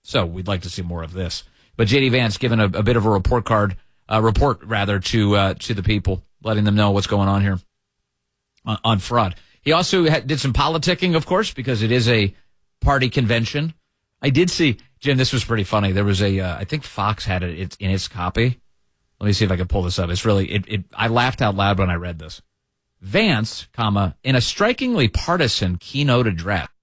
So we'd like to see more of this. But J.D. Vance giving a bit of a report to the people, letting them know what's going on here on fraud. He also did some politicking, of course, because it is a party convention. I did see, Jim, this was pretty funny. There was I think Fox had it in its copy. Let me see if I can pull this up. It's really, I laughed out loud when I read this. Vance, in a strikingly partisan keynote address,